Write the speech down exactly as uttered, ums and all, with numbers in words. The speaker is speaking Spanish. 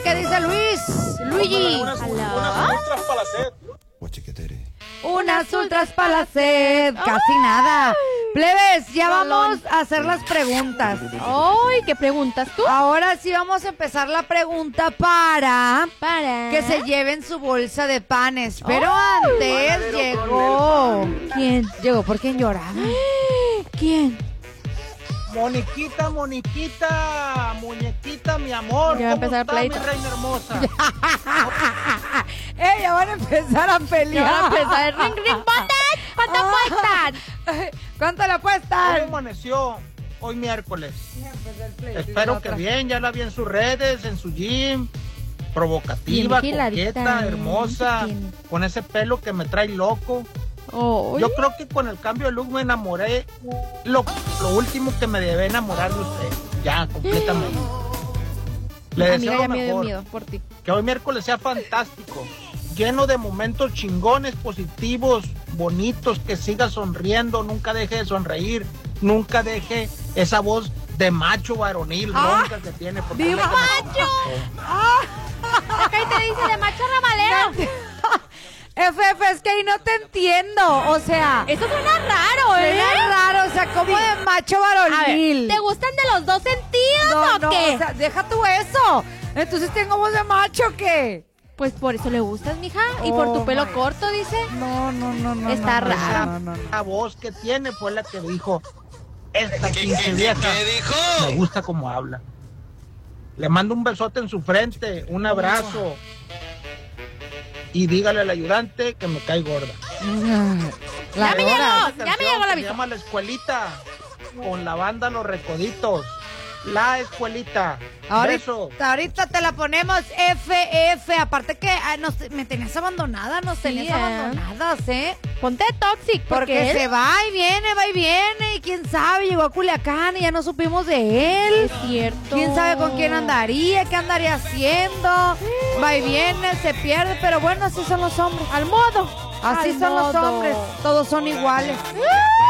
¿qué dice Luis? Luigi. Unas, unas ultras para la sed. Unas ultras para la sed. Casi nada. Plebes, ya vamos a hacer las preguntas. Ay, ¿qué preguntas tú? Ahora sí vamos a empezar la pregunta para, Para que se lleven su bolsa de panes. Pero Oh. antes llegó... ¿Quién? Llegó por quien lloraba. ¿Quién? Moniquita, Moniquita, muñequita, mi amor. Ya va a ¿Cómo empezar el está, pleito. mi reina hermosa? ¡Eh, ya van a empezar a pelear! Ya van a empezar el ring, ring, botes. ¿Cuánto Ah. cuestan? ¿Cuánto le ¿Cómo apuestan? amaneció hoy miércoles? Espero Espero que bien, ya la vi en sus redes, en su gym. Provocativa, Bien vigiladita, coqueta, ¿eh? hermosa, ¿Qué tiene? con ese pelo que me trae loco. Oh, Yo creo que con el cambio de look me enamoré. Lo, lo último que me debe enamorar de usted. Ya, completamente. Le deseo amiga, lo ya me dio mejor. miedo por ti. Que hoy miércoles sea fantástico. Lleno de momentos chingones, positivos, bonitos. Que siga sonriendo. Nunca deje de sonreír. Nunca deje esa voz de macho varonil ronca que tiene. porque ¡de es la que me macho! conquistó. Acá y te dice de macho ramalero. F F, es que ahí no te entiendo. O sea, Eso suena raro, ¿eh? suena raro. O sea, como Sí. de macho A ver, varonil. ¿te gustan de los dos sentidos No, o no, qué? o sea, deja tú eso. Entonces, ¿tengo voz de macho o qué? Pues por eso le gustas, mija. Y por Oh, tu pelo my- corto, dice. No, no, no, no. Está no, no, raro. no, no, no. La voz que tiene fue la que dijo, esta pinche vieja me gusta como habla. Le mando un besote en su frente, un abrazo. Y dígale al ayudante que me cae gorda. La Ya me Dora. llegó. Ya me llegó la Se aviso. llama La Escuelita, con la banda Los Recoditos. La Escuelita. Besos. Ahorita, ahorita te la ponemos F F. Aparte que ah, nos, me tenías abandonada, nos Sí, tenías eh. abandonadas, ¿eh? Ponte toxic, Porque porque él se va y viene, va y viene. Y quién sabe, llegó a Culiacán y ya no supimos de él. es cierto. ¿Quién sabe con quién andaría? ¿Qué andaría haciendo? Va y viene, se pierde, pero bueno, así son los hombres. Al modo. Así Al son los modo. hombres. Todos son iguales.